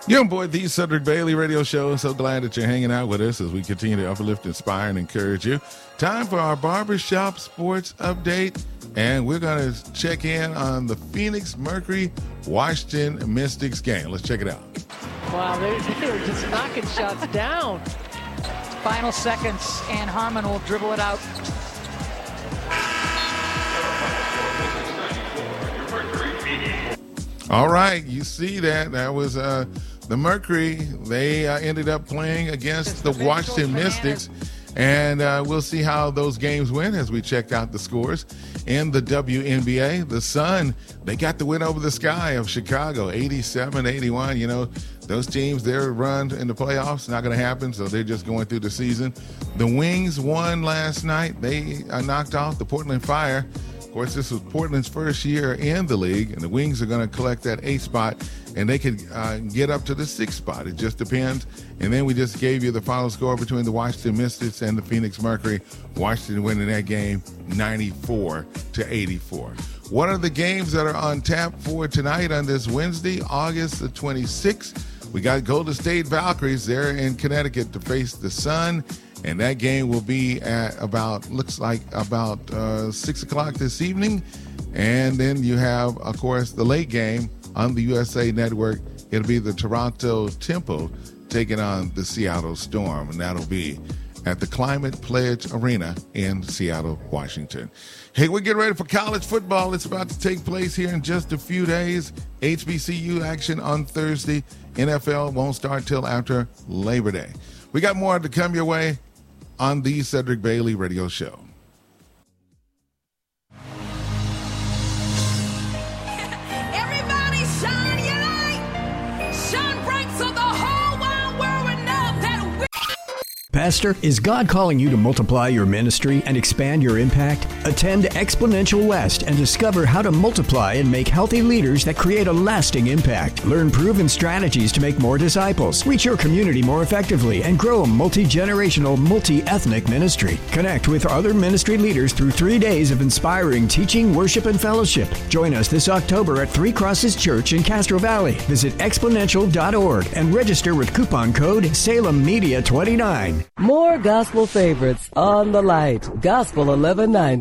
You're on board the Cedric Bailey Radio Show. So glad that you're hanging out with us as we continue to uplift, inspire, and encourage you. Time for our Barbershop Sports Update, and we're going to check in on the Phoenix Mercury Washington Mystics game. Let's check it out. Wow, they were just knocking shots down. Final seconds, and Harmon will dribble it out. All right, you see that. That was the Mercury. They ended up playing against the Washington Mystics, and we'll see how those games went as we check out the scores. In the WNBA, the Sun, they got the win over the Sky of Chicago, 87-81. You know, those teams, their run in the playoffs, not going to happen, so they're just going through the season. The Wings won last night. They knocked off the Portland Fire. Of course, this was Portland's first year in the league, and the Wings are going to collect that 8th spot, and they could get up to the 6th spot. It just depends. And then we just gave you the final score between the Washington Mystics and the Phoenix Mercury. Washington winning that game 94-84. What are the games that are on tap for tonight on this Wednesday, August the 26th? We got Golden State Valkyries there in Connecticut to face the Sun. And that game will be at about 6 o'clock this evening. And then you have, of course, the late game on the USA Network. It'll be the Toronto Tempo taking on the Seattle Storm. And that'll be at the Climate Pledge Arena in Seattle, Washington. Hey, we're getting ready for college football. It's about to take place here in just a few days. HBCU action on Thursday. NFL won't start till after Labor Day. We got more to come your way on the Cedric Bailey Radio Show. Everybody shine your light. Shine bright so the whole wide world will know that we... Pastor, is God calling you to multiply your ministry and expand your impact? Attend Exponential West and discover how to multiply and make healthy leaders that create a lasting impact. Learn proven strategies to make more disciples, reach your community more effectively, and grow a multi-generational, multi-ethnic ministry. Connect with other ministry leaders through 3 days of inspiring teaching, worship, and fellowship. Join us this October at Three Crosses Church in Castro Valley. Visit exponential.org and register with coupon code SalemMedia29. More gospel favorites on the light. Gospel 1190.